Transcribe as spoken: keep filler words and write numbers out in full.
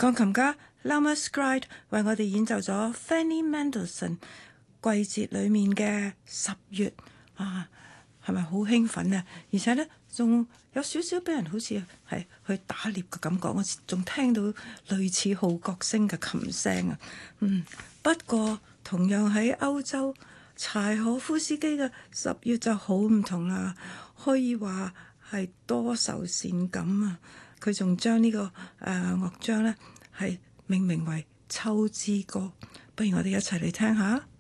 鋼琴家 Lama Scride 為我哋演奏咗 Fanny Mendelssohn 季節裏面嘅十月啊，係咪好興奮啊？而且呢，仲有少少俾人好似係去打獵嘅感覺，我仲聽到類似號角聲嘅琴聲啊。嗯，不過同樣喺歐洲，柴可夫斯基嘅十月就好唔同啦，可以話係多愁善感啊！佢仲將呢個誒、呃、樂章呢係命名為《秋之歌》，不如我哋一齊嚟聽下。